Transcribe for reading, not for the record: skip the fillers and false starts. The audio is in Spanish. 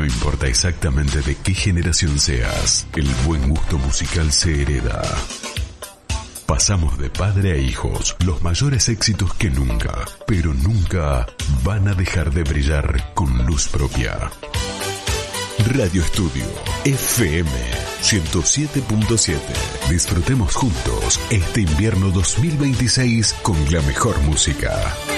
importa exactamente de qué generación seas, el buen gusto musical se hereda. Pasamos de padre a hijos los mayores éxitos que nunca, pero nunca van a dejar de brillar con luz propia. Radio Estudio FM 107.7. Disfrutemos juntos este invierno 2026 con la mejor música.